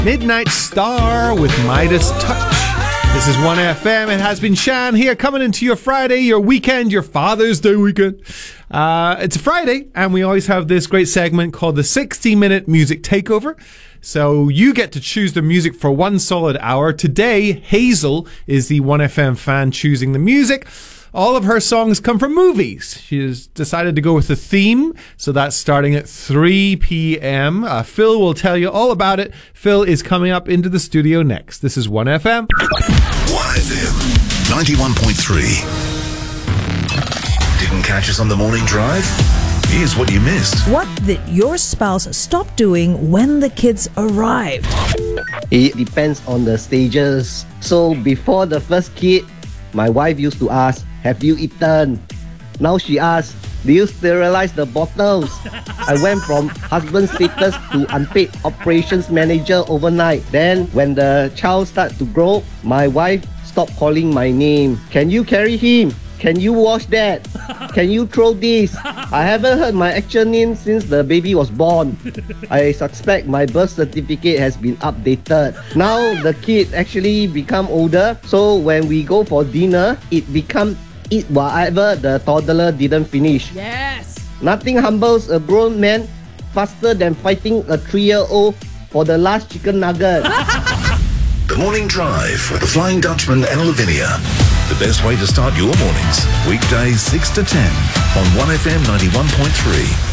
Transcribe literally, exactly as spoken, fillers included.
Midnight Star with Midas Touch. This is one F M. It has been Shan here, coming into your Friday, your weekend, your Father's Day weekend. Uh, it's a Friday, and we always have this great segment called the sixty minute Music Takeover. So you get to choose the music for one solid hour. Today, Hazel is the one F M fan choosing the music. All of her songs come from movies. She has decided to go with a theme, so that's starting at three p.m. Uh, Phil will tell you all about it. Phil is coming up into the studio next. This is one F M. one F M, ninety-one point three. Didn't catch us on the morning drive? Here's what you missed. What did your spouse stop doing when the kids arrived? It depends on the stages. So before the first kid, my wife used to ask, have you eaten? Now she asks, do you sterilize the bottles? I went from husband status to unpaid operations manager overnight. Then when the child started to grow, my wife stopped calling my name. Can you carry him? Can you wash that? Can you throw this? I haven't heard my actual name since the baby was born. I suspect my birth certificate has been updated. Now the kid actually become older, so when we go for dinner, it become eat whatever the toddler didn't finish. Yes! Nothing humbles a grown man faster than fighting a three-year-old for the last chicken nugget. The Morning Drive with the Flying Dutchman and Lavinia. The best way to start your mornings. Weekdays six to ten on one F M ninety-one point three.